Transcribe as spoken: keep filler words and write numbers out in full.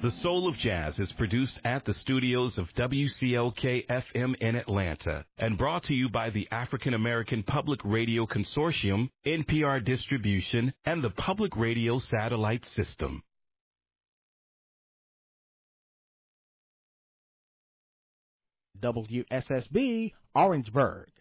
The Soul of Jazz is produced at the studios of W C L K F M in Atlanta and brought to you by the African American Public Radio Consortium, N P R Distribution, and the Public Radio Satellite System. W S S B, Orangeburg.